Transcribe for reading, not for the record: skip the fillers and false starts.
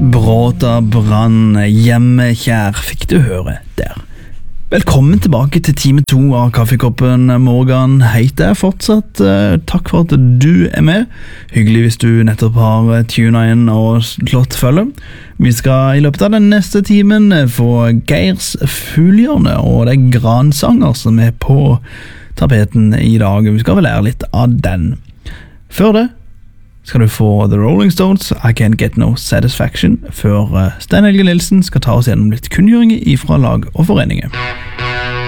Bråta brann, hjemmekjær, fikk du høre der. Velkommen tilbake til time 2 av Kaffekoppen. Morgan heter jeg fortsatt. Takk for at du er med. Hyggelig hvis du nettopp har tunet inn og slått følge. Vi skal i løpet av den neste timen få Geirs Fuglehjørne, og det er Gransanger som er på tapeten i dag. Vi skal vel lære litt av den. Før det skal du få The Rolling Stones, I Can't Get No Satisfaction, før Stein Helge Nilsen skal ta oss gjennom litt kunngjøringer ifra lag og foreninger.